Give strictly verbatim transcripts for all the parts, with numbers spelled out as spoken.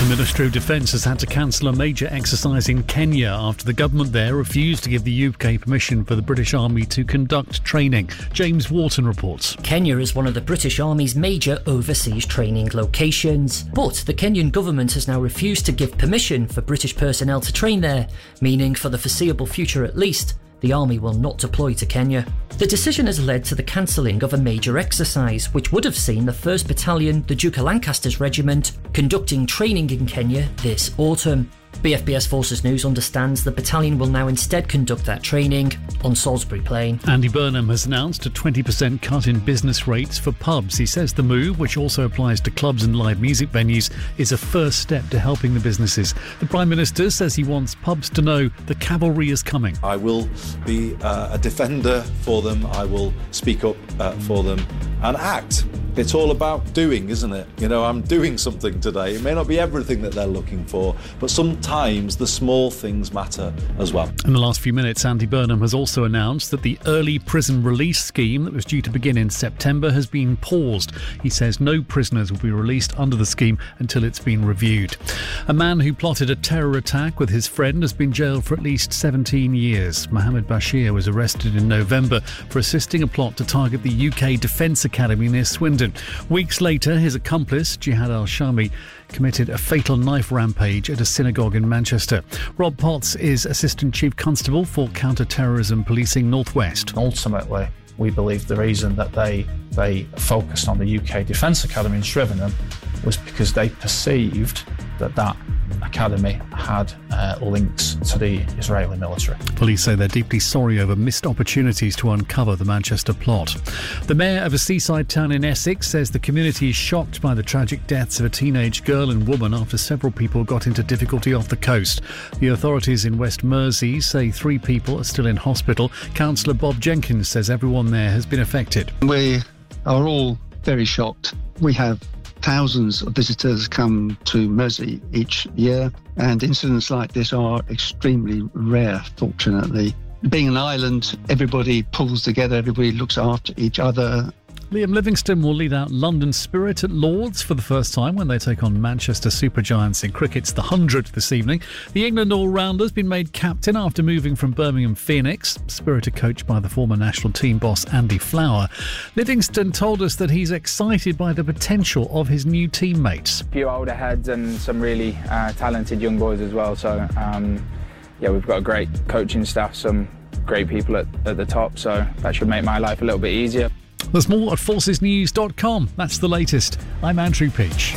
The Ministry of Defence has had to cancel a major exercise in Kenya after the government there refused to give the U K permission for the British Army to conduct training. James Wharton reports. Kenya is one of the British Army's major overseas training locations, but the Kenyan government has now refused to give permission for British personnel to train there, meaning for the foreseeable future at least, the Army will not deploy to Kenya. The decision has led to the cancelling of a major exercise, which would have seen the first Battalion, the Duke of Lancaster's Regiment, conducting training in Kenya this autumn. B F B S Forces News understands the battalion will now instead conduct that training on Salisbury Plain. Andy Burnham has announced a twenty percent cut in business rates for pubs. He says the move, which also applies to clubs and live music venues, is a first step to helping the businesses. The Prime Minister says he wants pubs to know the cavalry is coming. I will be uh, a defender for them. I will speak up uh, for them and act. It's all about doing, isn't it? You know, I'm doing something today. It may not be everything that they're looking for, but sometimes the small things matter as well. In the last few minutes, Andy Burnham has also announced that the early prison release scheme that was due to begin in September has been paused. He says no prisoners will be released under the scheme until it's been reviewed. A man who plotted a terror attack with his friend has been jailed for at least seventeen years. Mohammed Bashir was arrested in November for assisting a plot to target the U K Defence Academy near Swindon. Weeks later, his accomplice, Jihad al-Shami, committed a fatal knife rampage at a synagogue in Manchester. Rob Potts is Assistant Chief Constable for Counter-Terrorism Policing North West. Ultimately, we believe the reason that they they focused on the U K Defence Academy in Shrivenham was because they perceived that that academy had uh, links to the Israeli military. Police say they're deeply sorry over missed opportunities to uncover the Manchester plot. The mayor of a seaside town in Essex says the community is shocked by the tragic deaths of a teenage girl and woman after several people got into difficulty off the coast. The authorities in West Mersey say three people are still in hospital. Councillor Bob Jenkins says everyone there has been affected. We are all very shocked. We have thousands of visitors come to Mersey each year, and incidents like this are extremely rare, fortunately. Being an island, everybody pulls together, everybody looks after each other. Liam Livingstone will lead out London Spirit at Lord's for the first time when they take on Manchester Supergiants in cricket's The Hundred this evening. The England all-rounder has been made captain after moving from Birmingham Phoenix. Spirit are coached by the former national team boss Andy Flower. Livingstone told us that he's excited by the potential of his new teammates. A few older heads and some really uh, talented young boys as well. So, um, yeah, we've got a great coaching staff, some great people at, at the top, so that should make my life a little bit easier. There's more at forces news dot com. That's the latest. I'm Andrew Peach.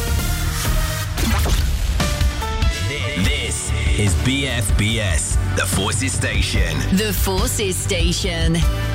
This is B F B S, the Forces Station. The Forces Station.